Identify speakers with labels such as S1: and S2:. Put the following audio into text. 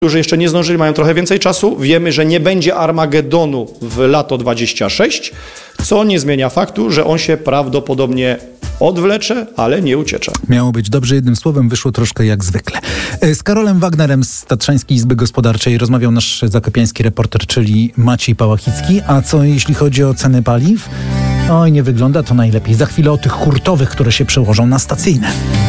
S1: którzy jeszcze nie zdążyli, mają trochę więcej czasu. Wiemy, że nie będzie Armagedonu w lato 26, co nie zmienia faktu, że on się prawdopodobnie odwlecze, ale nie uciecze.
S2: Miało być dobrze, jednym słowem wyszło troszkę jak zwykle. Z Karolem Wagnerem z Tatrzańskiej Izby Gospodarczej rozmawiał nasz zakopiański reporter, czyli Maciej Pałachicki. A co jeśli chodzi o ceny paliw? Oj, nie wygląda to najlepiej. Za chwilę o tych hurtowych, które się przełożą na stacyjne.